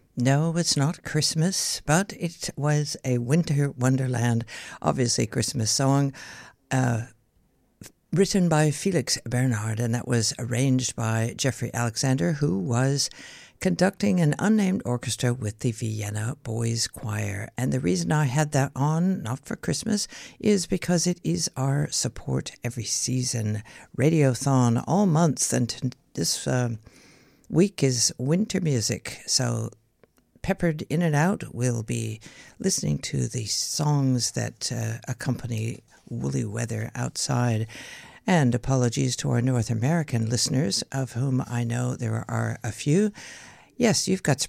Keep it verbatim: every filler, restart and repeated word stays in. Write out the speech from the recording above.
No, it's not Christmas, but it was a winter wonderland, obviously Christmas song, uh, written by Felix Bernard, and that was arranged by Jeffrey Alexander, who was conducting an unnamed orchestra with the Vienna Boys Choir. And the reason I had that on, not for Christmas, is because it is our support every season radiothon all month, and this uh, week is winter music, so peppered in and out, we'll be listening to the songs that uh, accompany woolly weather outside. And apologies to our North American listeners, of whom I know there are a few. Yes, you've got